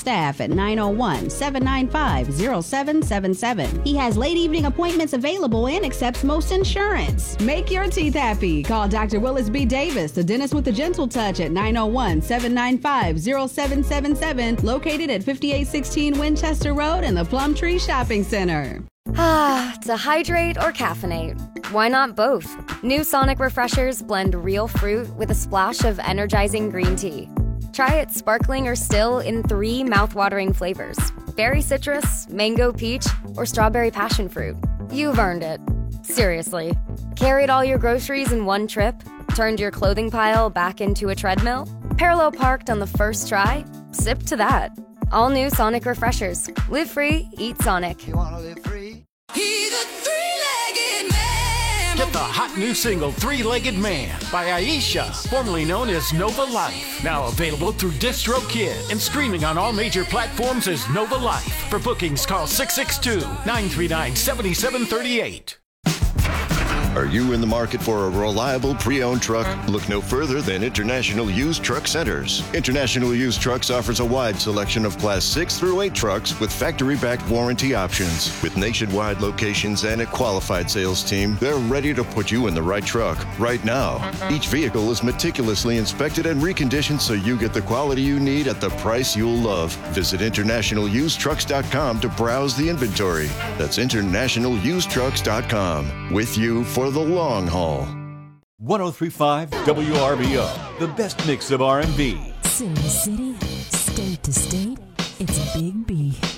staff at 901-795-0777. He has late evening appointments available and accepts most insurance. Make your teeth happy. Call Dr. Willis B. Davis, the dentist with the gentle touch, at 901-795-0777, located at 5816 Winchester Road in the Plumtree Shopping Center. To hydrate or caffeinate? Why not both? New Sonic Refreshers blend real fruit with a splash of energizing green tea. Try it sparkling or still in 3 mouthwatering flavors: berry citrus, mango peach, or strawberry passion fruit. You've earned it. Seriously. Carried all your groceries in one trip? Turned your clothing pile back into a treadmill? Parallel parked on the first try? Sip to that. All new Sonic Refreshers. Live free, eat Sonic. You wanna live free? He's a three-legged man. Get the hot new single, Three-Legged Man, by Aisha, formerly known as Nova Life. Now available through DistroKid and streaming on all major platforms as Nova Life. For bookings, call 662-939-7738. Are you in the market for a reliable pre-owned truck? Look no further than International Used Truck Centers. International Used Trucks offers a wide selection of Class 6 through 8 trucks with factory-backed warranty options. With nationwide locations and a qualified sales team, they're ready to put you in the right truck right now. Each vehicle is meticulously inspected and reconditioned so you get the quality you need at the price you'll love. Visit InternationalUsedTrucks.com to browse the inventory. That's InternationalUsedTrucks.com. With you for the long haul. 103.5 WRBO, the best mix of R&B. City to city, state to state, it's Big B.